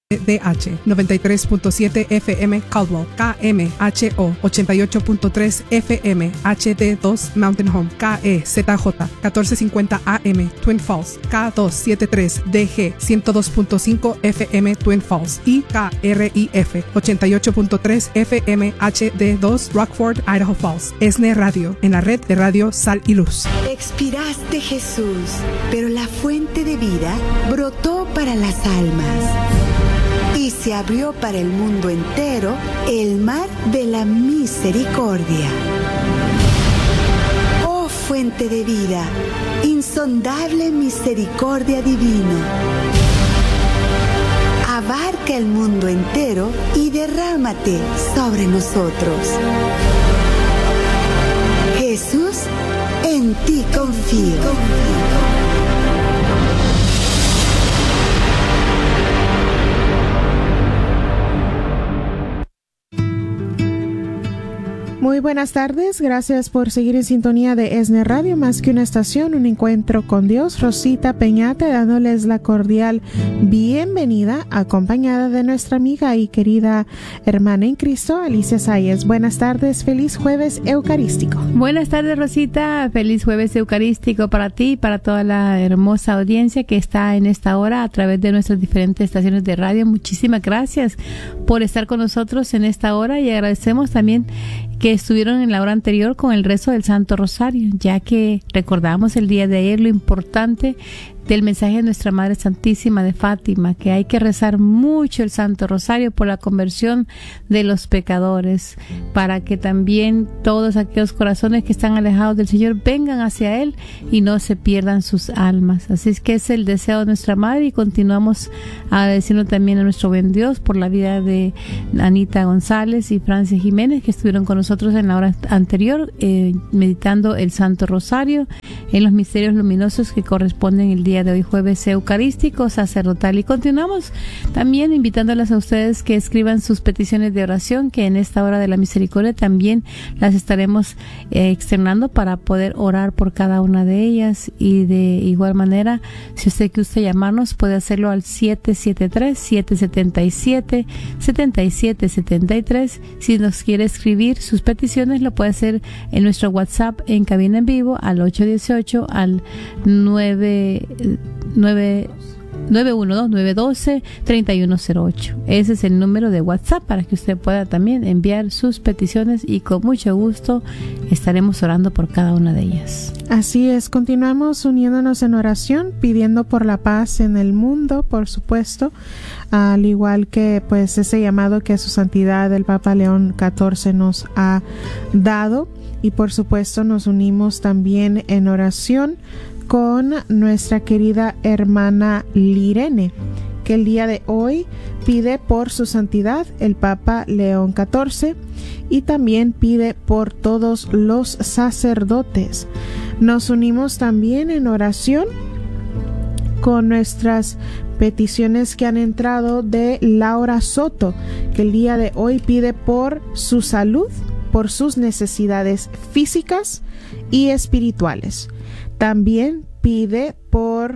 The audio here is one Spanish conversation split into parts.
DH 93.7 FM Caldwell, KMHO 88.3 FM HD2 Mountain Home, KEZJ 1450 AM Twin Falls, K273 DG 102.5 FM Twin Falls y KRIF 88.3 FM HD2 Rockford, Idaho Falls. ESNE Radio, en la red de radio Sal y Luz. Expiraste, Jesús, pero la fuente de vida brotó para las almas. Y se abrió para el mundo entero el mar de la misericordia. Oh fuente de vida, insondable misericordia divina, abarca el mundo entero y derrámate sobre nosotros. Jesús, en ti confío. Muy buenas tardes, gracias por seguir en sintonía de ESNE Radio, más que una estación, un encuentro con Dios. Rosita Peñate dándoles la cordial bienvenida, acompañada de nuestra amiga y querida hermana en Cristo, Alicia Sáez. Buenas tardes, feliz jueves eucarístico. Buenas tardes, Rosita, feliz jueves eucarístico para ti y para toda la hermosa audiencia que está en esta hora a través de nuestras diferentes estaciones de radio. Muchísimas gracias por estar con nosotros en esta hora y agradecemos también que estuvieron en la hora anterior con el rezo del Santo Rosario, ya que recordamos el día de ayer lo importante del mensaje de nuestra Madre Santísima de Fátima, que hay que rezar mucho el Santo Rosario por la conversión de los pecadores, para que también todos aquellos corazones que están alejados del Señor vengan hacia Él y no se pierdan sus almas. Así es que es el deseo de nuestra Madre y continuamos agradeciendo también a nuestro buen Dios por la vida de Anita González y Francia Jiménez, que estuvieron con nosotros en la hora anterior meditando el Santo Rosario en los misterios luminosos que corresponden el día de hoy, jueves eucarístico sacerdotal. Y continuamos también invitándolas a ustedes que escriban sus peticiones de oración, que en esta hora de la misericordia también las estaremos externando para poder orar por cada una de ellas. Y de igual manera, si usted gusta llamarnos, puede hacerlo al 773-777-7773. Si nos quiere escribir sus peticiones, lo puede hacer en nuestro WhatsApp en cabina en vivo al 818 al 912-3108. Ese es el número de WhatsApp para que usted pueda también enviar sus peticiones y con mucho gusto estaremos orando por cada una de ellas. Así es, continuamos uniéndonos en oración, pidiendo por la paz en el mundo, por supuesto, al igual que pues ese llamado que su santidad el Papa León XIV nos ha dado, y por supuesto nos unimos también en oración con nuestra querida hermana Lirene, que el día de hoy pide por su santidad el Papa León XIV y también pide por todos los sacerdotes. Nos unimos también en oración con nuestras peticiones que han entrado de Laura Soto, que el día de hoy pide por su salud, por sus necesidades físicas y espirituales. También pide por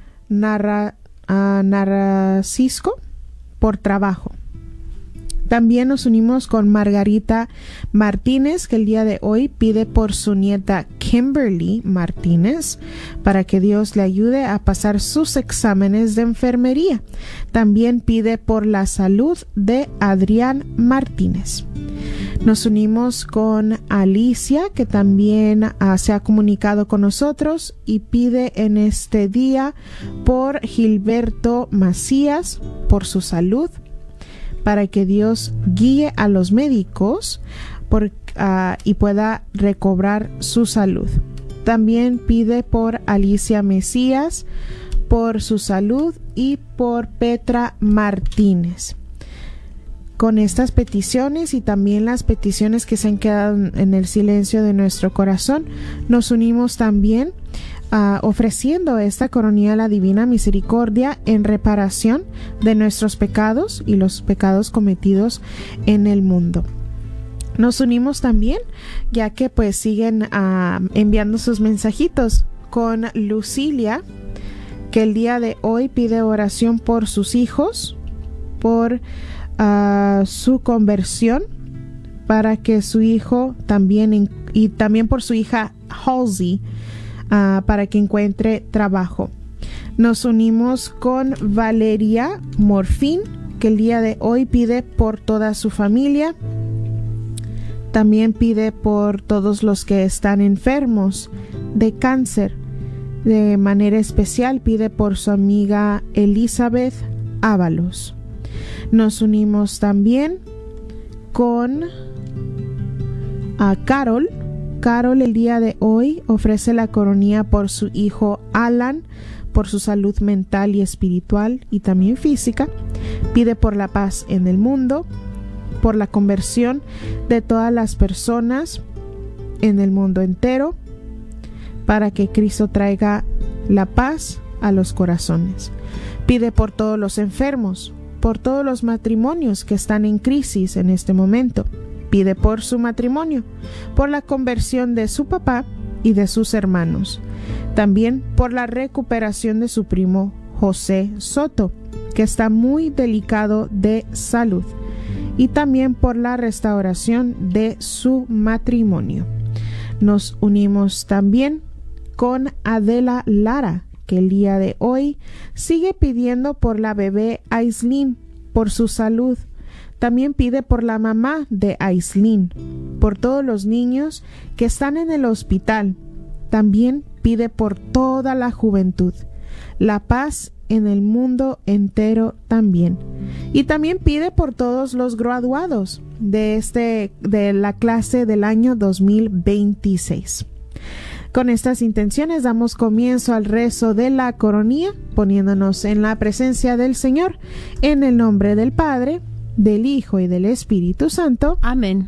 Narcisco por trabajo. También nos unimos con Margarita Martínez, que el día de hoy pide por su nieta Kimberly Martínez para que Dios le ayude a pasar sus exámenes de enfermería. También pide por la salud de Adrián Martínez. Nos unimos con Alicia, que también se ha comunicado con nosotros y pide en este día por Gilberto Macías, por su salud, para que Dios guíe a los médicos y pueda recobrar su salud. También pide por Alicia Mesías, por su salud, y por Petra Martínez. Con estas peticiones y también las peticiones que se han quedado en el silencio de nuestro corazón, nos unimos también ofreciendo esta coronilla a la Divina Misericordia en reparación de nuestros pecados y los pecados cometidos en el mundo. Nos unimos también, ya que pues siguen enviando sus mensajitos, con Lucilia, que el día de hoy pide oración por sus hijos, por su conversión, para que su hijo también, y también por su hija Halsey, para que encuentre trabajo. Nos unimos con Valeria Morfín, que el día de hoy pide por toda su familia. También pide por todos los que están enfermos de cáncer. De manera especial pide por su amiga Elizabeth Ábalos. Nos unimos también con Carol. Carol el día de hoy ofrece la coronilla por su hijo Alan, por su salud mental y espiritual y también física. Pide por la paz en el mundo, por la conversión de todas las personas en el mundo entero, para que Cristo traiga la paz a los corazones. Pide por todos los enfermos, por todos los matrimonios que están en crisis en este momento. Pide por su matrimonio, por la conversión de su papá y de sus hermanos. También por la recuperación de su primo José Soto, que está muy delicado de salud. Y también por la restauración de su matrimonio. Nos unimos también con Adela Lara, que el día de hoy sigue pidiendo por la bebé Aislinn, por su salud. También pide por la mamá de Aislinn, por todos los niños que están en el hospital. También pide por toda la juventud, la paz en el mundo entero también. Y también pide por todos los graduados de la clase del año 2026. Con estas intenciones damos comienzo al rezo de la coronilla, poniéndonos en la presencia del Señor, en el nombre del Padre, del Hijo y del Espíritu Santo. Amén.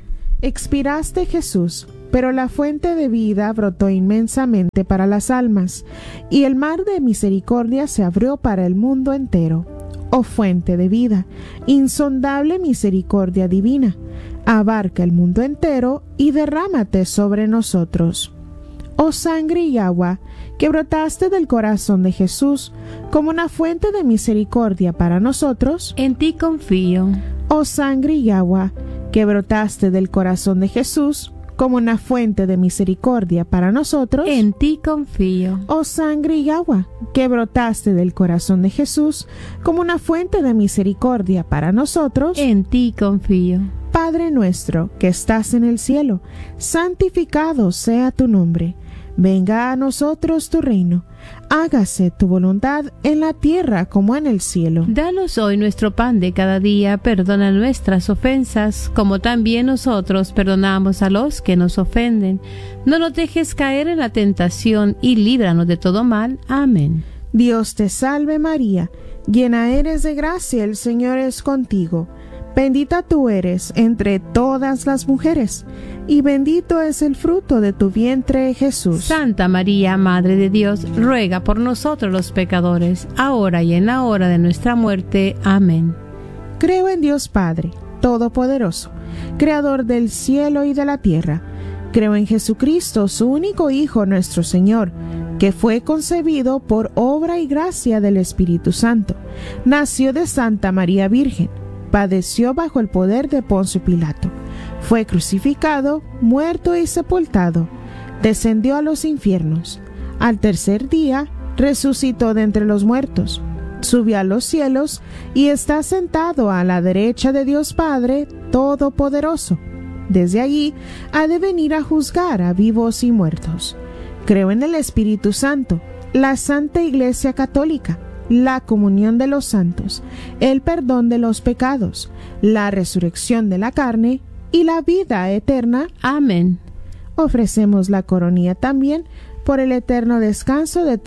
Expiraste, Jesús, pero la fuente de vida brotó inmensamente para las almas, y el mar de misericordia se abrió para el mundo entero. Oh fuente de vida, insondable misericordia divina, abarca el mundo entero y derrámate sobre nosotros. Oh sangre y agua, que brotaste del corazón de Jesús como una fuente de misericordia para nosotros. En ti confío. Oh sangre y agua, que brotaste del corazón de Jesús como una fuente de misericordia para nosotros. En ti confío. Oh sangre y agua, que brotaste del corazón de Jesús como una fuente de misericordia para nosotros. En ti confío. Padre nuestro, que estás en el cielo, santificado sea tu nombre. Venga a nosotros tu reino. Hágase tu voluntad en la tierra como en el cielo. Danos hoy nuestro pan de cada día. Perdona nuestras ofensas, como también nosotros perdonamos a los que nos ofenden. No nos dejes caer en la tentación y líbranos de todo mal. Amén. Dios te salve María, llena eres de gracia, el Señor es contigo. Bendita tú eres entre todas las mujeres, y bendito es el fruto de tu vientre, Jesús. Santa María, Madre de Dios, ruega por nosotros los pecadores, ahora y en la hora de nuestra muerte. Amén. Creo en Dios Padre, Todopoderoso, Creador del cielo y de la tierra. Creo en Jesucristo, su único Hijo, nuestro Señor, que fue concebido por obra y gracia del Espíritu Santo. Nació de Santa María Virgen. Padeció bajo el poder de Poncio Pilato, fue crucificado, muerto y sepultado, descendió a los infiernos, al tercer día resucitó de entre los muertos, subió a los cielos y está sentado a la derecha de Dios Padre Todopoderoso. Desde allí ha de venir a juzgar a vivos y muertos. Creo en el Espíritu Santo, la Santa Iglesia Católica, la comunión de los santos, el perdón de los pecados, la resurrección de la carne y la vida eterna. Amén. Ofrecemos la coronilla también por el eterno descanso de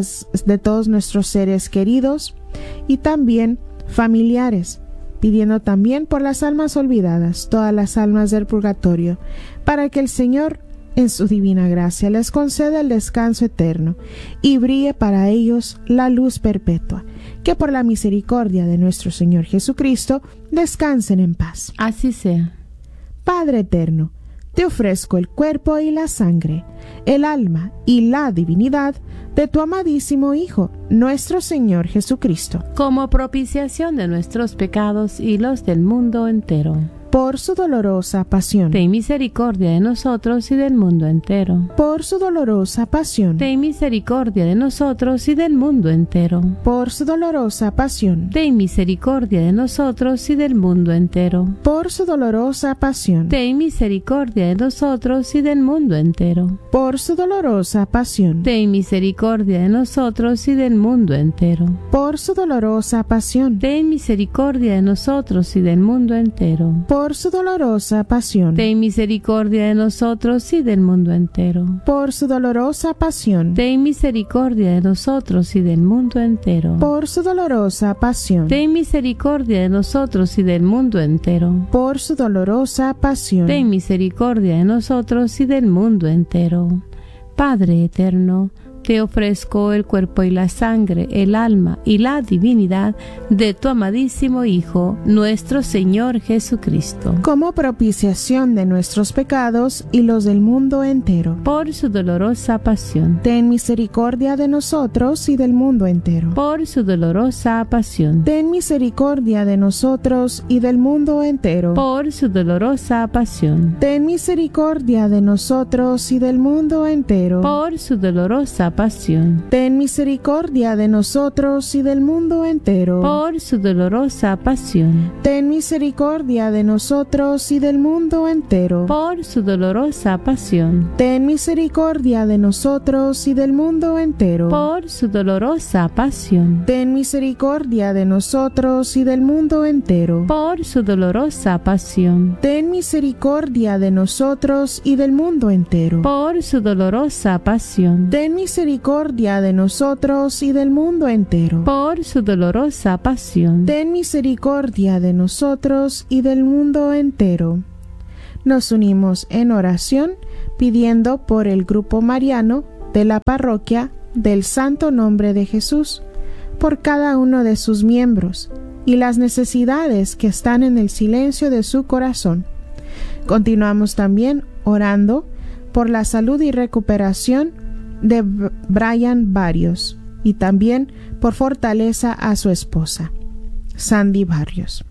todos nuestros seres queridos y también familiares, pidiendo también por las almas olvidadas, todas las almas del purgatorio, para que el Señor en su divina gracia les conceda el descanso eterno y brille para ellos la luz perpetua. Que por la misericordia de nuestro Señor Jesucristo descansen en paz. Así sea. Padre eterno, te ofrezco el cuerpo y la sangre, el alma y la divinidad de tu amadísimo Hijo, nuestro Señor Jesucristo, como propiciación de nuestros pecados y los del mundo entero. por su dolorosa pasión. Ten misericordia de nosotros y del mundo entero. Por su dolorosa pasión. Ten misericordia de nosotros y del mundo entero. Por su dolorosa pasión. Ten misericordia de nosotros y del mundo entero. Por su dolorosa pasión. Ten misericordia de nosotros y del mundo entero. Por su dolorosa pasión. Ten misericordia de nosotros y del mundo entero. Por su dolorosa pasión. Ten misericordia de nosotros y del mundo entero. Por su dolorosa pasión. Ten misericordia de nosotros y del mundo entero. Por su dolorosa pasión. Ten misericordia de nosotros y del mundo entero. Por su dolorosa pasión. Ten misericordia de nosotros y del mundo entero. Por su dolorosa pasión. Ten misericordia de nosotros y del mundo entero. Padre eterno, te ofrezco el cuerpo y la sangre, el alma y la divinidad de tu amadísimo Hijo, nuestro Señor Jesucristo, como propiciación de nuestros pecados y los del mundo entero. por su dolorosa pasión. Ten misericordia de nosotros y del mundo entero. Por su dolorosa pasión. Ten misericordia de nosotros y del mundo entero. Por su dolorosa pasión. Ten misericordia de nosotros y del mundo entero. Por su dolorosa pasión. Ten misericordia de nosotros y del mundo entero. Por su dolorosa pasión. Ten misericordia de nosotros y del mundo entero. Por su dolorosa pasión. Ten misericordia de nosotros y del mundo entero. Por su dolorosa pasión. Ten misericordia de nosotros y del mundo entero. Por su dolorosa pasión. Ten misericordia de nosotros y del mundo entero. Por su dolorosa pasión. Ten misericordia de nosotros y del mundo entero. Por su dolorosa pasión. Ten misericordia de nosotros y del mundo entero. Nos unimos en oración pidiendo por el grupo mariano de la parroquia del Santo Nombre de Jesús, por cada uno de sus miembros y las necesidades que están en el silencio de su corazón. Continuamos también orando por la salud y recuperación de Brian Barrios y también por fortaleza a su esposa, Sandy Barrios.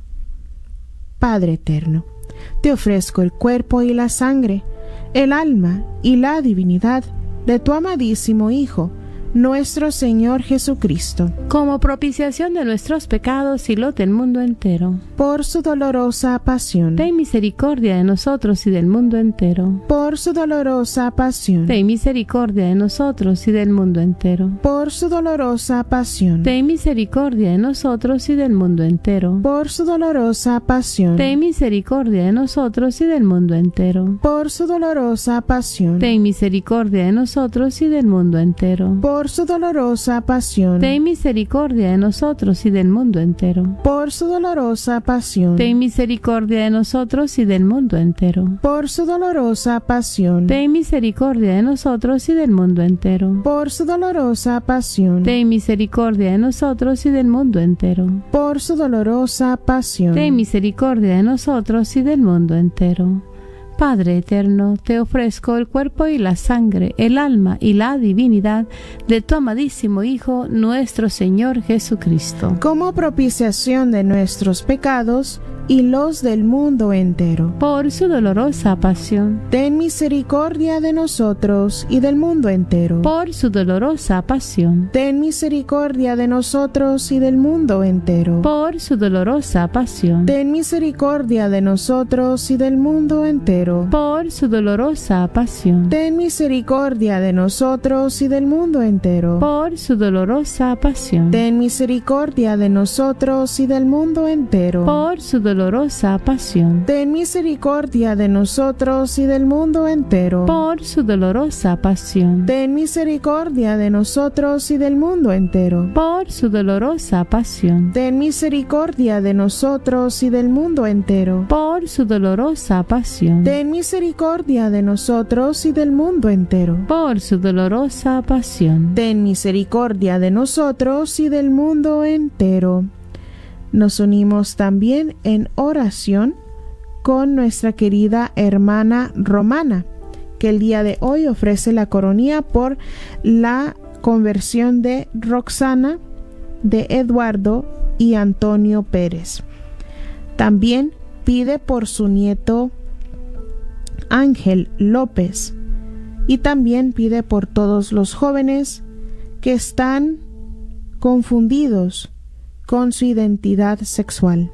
Padre eterno, te ofrezco el cuerpo y la sangre, el alma y la divinidad de tu amadísimo Hijo, nuestro Señor Jesucristo, como propiciación de nuestros pecados y los del mundo entero. por su dolorosa pasión. Ten misericordia de nosotros y del mundo entero. Por su dolorosa pasión. Ten misericordia de nosotros y del mundo entero. Por su dolorosa pasión. Ten misericordia de nosotros y del mundo entero. Por su dolorosa pasión. Ten misericordia de nosotros y del mundo entero. Por su dolorosa pasión. Ten misericordia de nosotros y del mundo entero. Por su dolorosa pasión. Ten misericordia de nosotros y del mundo entero. Por su dolorosa pasión. Ten misericordia de nosotros y del mundo entero. Por su dolorosa pasión. Ten misericordia de nosotros y del mundo entero. Por su dolorosa pasión. Ten misericordia de nosotros y del mundo entero. Por su dolorosa pasión. Ten misericordia de nosotros y del mundo entero. Padre eterno, te ofrezco el cuerpo y la sangre, el alma y la divinidad de tu amadísimo Hijo, nuestro Señor Jesucristo, como propiciación de nuestros pecados y los del mundo entero. por su dolorosa pasión. Ten misericordia de nosotros y del mundo entero. Por su dolorosa pasión. Ten misericordia de nosotros y del mundo entero. Por su dolorosa pasión. Ten misericordia de nosotros y del mundo entero. Por su dolorosa pasión. Ten misericordia de nosotros y del mundo entero. Por su dolorosa pasión. Ten misericordia de nosotros y del mundo entero. Por su dolorosa pasión. Ten misericordia de nosotros y del mundo entero. Por su dolorosa pasión. Ten misericordia de nosotros y del mundo entero. Por su dolorosa pasión. Ten misericordia de nosotros y del mundo entero. Por su dolorosa pasión. Ten misericordia de nosotros y del mundo entero. Por su dolorosa pasión. Ten misericordia de nosotros y del mundo entero. Nos unimos también en oración con nuestra querida hermana Romana, que el día de hoy ofrece la coronilla por la conversión de Roxana, de Eduardo y Antonio Pérez. También pide por su nieto Ángel López y también pide por todos los jóvenes que están confundidos con su identidad sexual.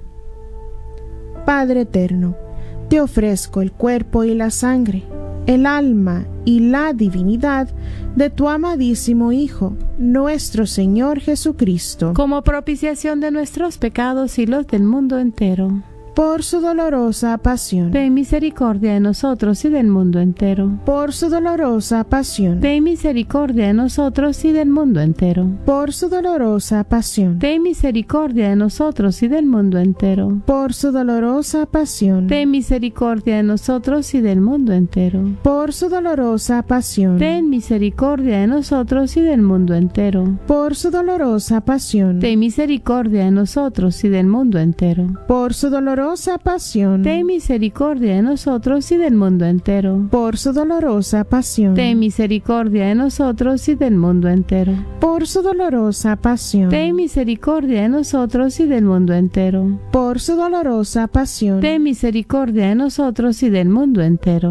Padre eterno, te ofrezco el cuerpo y la sangre, el alma y la divinidad de tu amadísimo Hijo, nuestro Señor Jesucristo, como propiciación de nuestros pecados y los del mundo entero. Por su dolorosa pasión, ten misericordia de nosotros y del mundo entero. Por su dolorosa pasión, ten misericordia de nosotros y del mundo entero. Por su dolorosa pasión, ten misericordia de nosotros y del mundo entero. Por su dolorosa pasión, ten misericordia de nosotros y del mundo entero. Por su dolorosa pasión, ten misericordia de nosotros y del mundo entero. Por su dolorosa pasión, ten misericordia de nosotros y del mundo entero. Por su dolorosa pasión, ten misericordia de nosotros y del mundo entero. Por su dolorosa pasión, ten misericordia de nosotros y del mundo entero. Por su dolorosa pasión, ten misericordia de nosotros y del mundo entero. Por su dolorosa pasión, ten misericordia de nosotros y del mundo entero.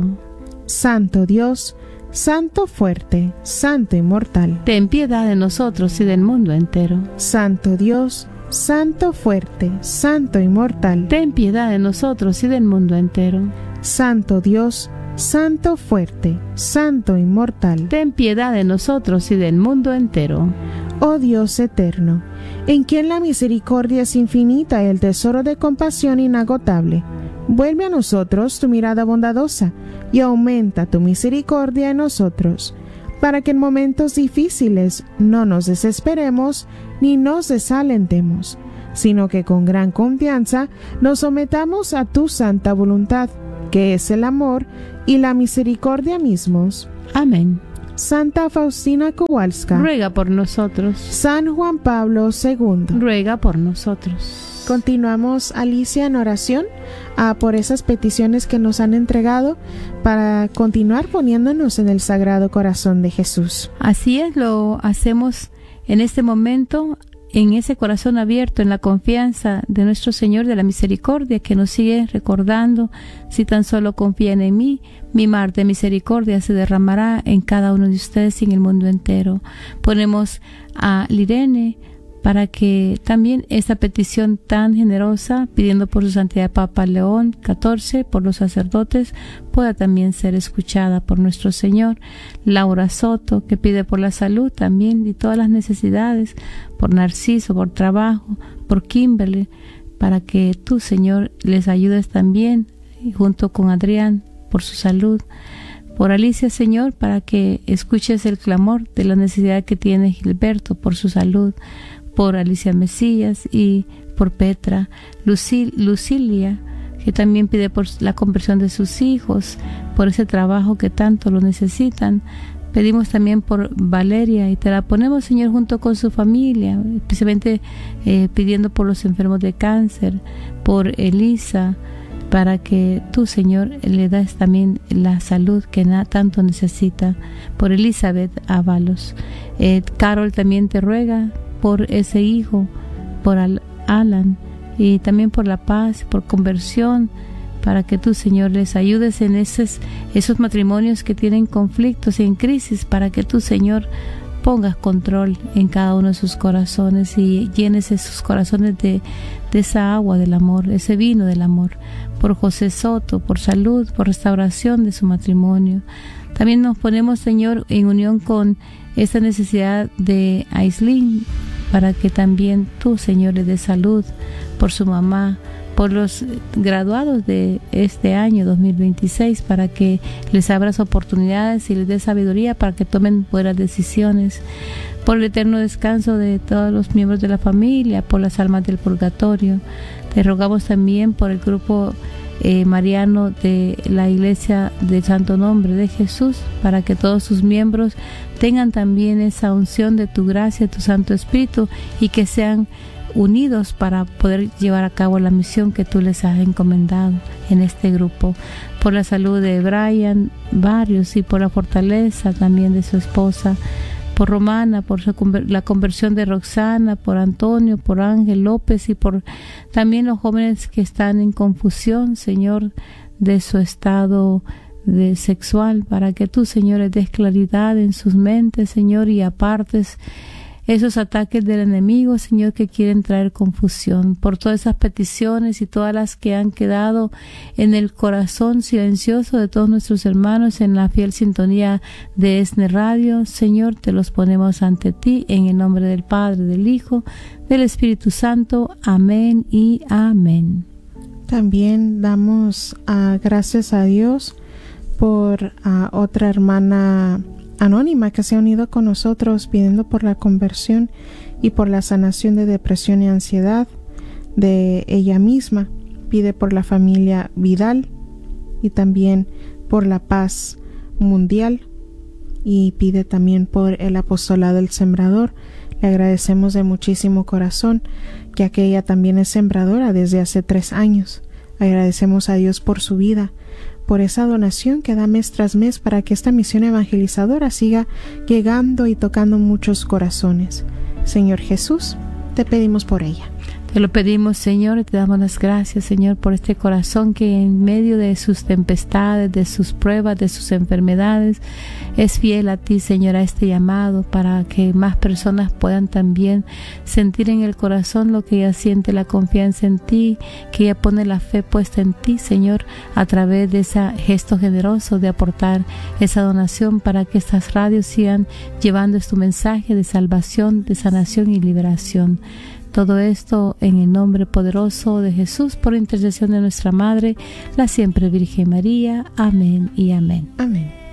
Santo Dios, Santo fuerte, Santo inmortal, ten piedad de nosotros y del mundo entero. Santo Dios, Santo fuerte, Santo inmortal, ten piedad de nosotros y del mundo entero. Santo Dios, Santo fuerte, Santo inmortal, ten piedad de nosotros y del mundo entero. Oh Dios eterno, en quien la misericordia es infinita y el tesoro de compasión inagotable, vuelve a nosotros tu mirada bondadosa y aumenta tu misericordia en nosotros, para que en momentos difíciles no nos desesperemos ni nos desalentemos, sino que con gran confianza nos sometamos a tu santa voluntad, que es el amor y la misericordia mismos. Amén. Santa Faustina Kowalska, ruega por nosotros. San Juan Pablo II, ruega por nosotros. Continuamos, Alicia, en oración por esas peticiones que nos han entregado para continuar poniéndonos en el Sagrado Corazón de Jesús. Así es, lo hacemos en este momento, en ese corazón abierto, en la confianza de nuestro Señor de la Misericordia, que nos sigue recordando: si tan solo confían en mí, mi mar de misericordia se derramará en cada uno de ustedes y en el mundo entero. Ponemos a Lirene para que también esta petición tan generosa, pidiendo por su santidad Papa León XIV, por los sacerdotes, pueda también ser escuchada por nuestro Señor. Laura Soto, que pide por la salud también y todas las necesidades, por Narciso, por trabajo, por Kimberly, para que tú, Señor, les ayudes también, junto con Adrián, por su salud. Por Alicia, Señor, para que escuches el clamor de la necesidad que tiene Gilberto por su salud. Por Alicia Mesías y por Petra. Lucilia, que también pide por la conversión de sus hijos, por ese trabajo que tanto lo necesitan. Pedimos también por Valeria y te la ponemos, Señor, junto con su familia, especialmente pidiendo por los enfermos de cáncer, por Elisa, para que tú, Señor, le das también la salud que tanto necesita. Por Elizabeth Ábalos. Carol también te ruega por ese hijo, por Alan, y también por la paz, por conversión, para que tú, Señor, les ayudes en esos matrimonios que tienen conflictos y en crisis, para que tú, Señor, pongas control en cada uno de sus corazones y llenes esos corazones de esa agua del amor, ese vino del amor. Por José Soto, por salud, por restauración de su matrimonio. También nos ponemos, Señor, en unión con esta necesidad de Aislinn, para que también tú, Señor, le des salud, por su mamá, por los graduados de este año 2026, para que les abras oportunidades y les des sabiduría para que tomen buenas decisiones. Por el eterno descanso de todos los miembros de la familia, por las almas del purgatorio. Te rogamos también por el grupo mariano de la Iglesia del Santo Nombre de Jesús, para que todos sus miembros tengan también esa unción de tu gracia, tu Santo Espíritu, y que sean unidos para poder llevar a cabo la misión que tú les has encomendado en este grupo. Por la salud de Brian Barrios y por la fortaleza también de su esposa. por Romana, por la conversión de Roxana, por Antonio, por Ángel López y por también los jóvenes que están en confusión, Señor, de su estado sexual, para que tú, Señor, les des claridad en sus mentes, Señor, y apartes esos ataques del enemigo, Señor, que quieren traer confusión. Por todas esas peticiones y todas las que han quedado en el corazón silencioso de todos nuestros hermanos en la fiel sintonía de ESNE Radio, Señor, te los ponemos ante ti en el nombre del Padre, del Hijo, del Espíritu Santo. Amén y amén. También damos gracias a Dios por otra hermana anónima que se ha unido con nosotros pidiendo por la conversión y por la sanación de depresión y ansiedad de ella misma. Pide por la familia Vidal y también por la paz mundial, y pide también por el apostolado del sembrador. Le agradecemos de muchísimo corazón, ya que ella también es sembradora desde hace 3 años. Agradecemos a Dios por su vida, por esa donación que da mes tras mes para que esta misión evangelizadora siga llegando y tocando muchos corazones. Señor Jesús, te pedimos por ella. Te lo pedimos, Señor, y te damos las gracias, Señor, por este corazón que en medio de sus tempestades, de sus pruebas, de sus enfermedades, es fiel a ti, Señor, a este llamado, para que más personas puedan también sentir en el corazón lo que ella siente, la confianza en ti, que ella pone la fe puesta en ti, Señor, a través de ese gesto generoso de aportar esa donación para que estas radios sigan llevando este mensaje de salvación, de sanación y liberación. Todo esto en el nombre poderoso de Jesús, por intercesión de nuestra Madre, la siempre Virgen María. Amén y amén. Amén.